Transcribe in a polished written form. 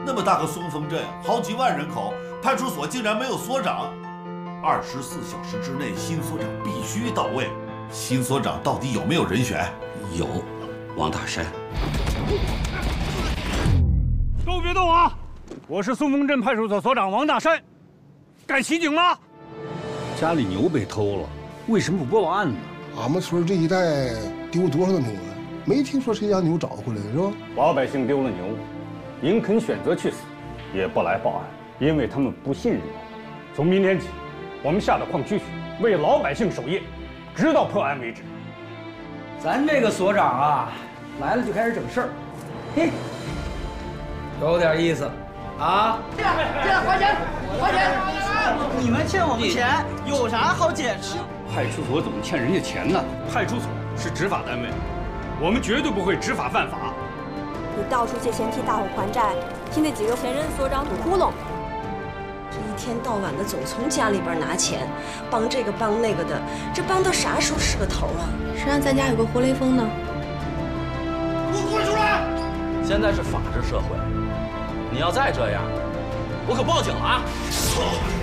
那么大个松风镇，好几万人口，派出所竟然没有所长。24小时之内，新所长必须到位。新所长到底有没有人选？ 有，王大山。 都别动啊！我是松风镇派出所所长王大山，敢袭警吗？ 家里牛被偷了，为什么不报案呢？ 俺们村这一带丢多少的牛了？没听说谁将牛找回来，是吧？ 老百姓丢了牛，宁肯选择去死，也不来报案，因为他们不信任我。从明天起，我们下了矿区为老百姓守夜，直到破案为止。 咱这个所长啊，来了就开始整事儿，嘿，有点意思啊！ 进来，还钱，还钱！ 你们欠我们钱，有啥好解释？ 派出所怎么欠人家钱呢？派出所是执法单位，我们绝对不会执法犯法。 你到处借钱替大伙还债，替那几个前任所长堵窟窿。 这一天到晚的总从家里边拿钱，帮这个帮那个的，这帮到啥时候是个头啊？ 谁让咱家有个活雷锋呢？ 给我滚出来！ 现在是法治社会，你要再这样，我可报警了啊！